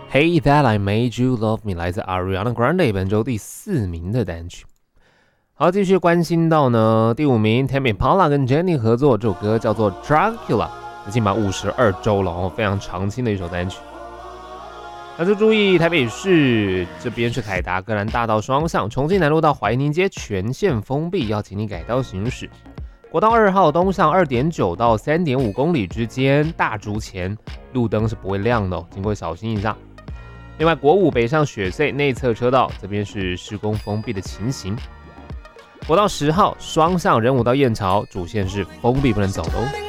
Hey That I Made You Love Me 来自 Ariana Grande 本周第4名的单曲。好，继续关心到呢第5名 Tame Impala 跟 Jennie 合作，这首歌叫做 Dracula， 已经满52周了，非常长青的一首单曲。那就注意台北市这边是凯达格兰大道双向，重庆南路到怀宁街全线封闭，要请你改道行驶。国道2号东向 2.9 到 3.5 公里之间，大竹前路灯是不会亮的哦，经过小心一下。另外，国5北上雪隧内侧车道这边是施工封闭的情形。国道10号双向仁武到燕巢主线是封闭，不能走的哦。